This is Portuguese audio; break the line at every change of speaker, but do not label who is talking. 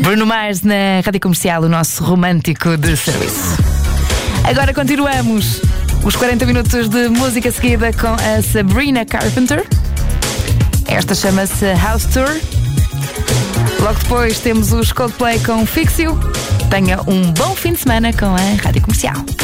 Bruno Mars na Rádio Comercial, o nosso romântico de serviço. Agora continuamos os 40 minutos de música seguida com a Sabrina Carpenter. Esta chama-se House Tour. Logo depois temos os Coldplay com Fix You. Tenha um bom fim de semana com a Rádio Comercial.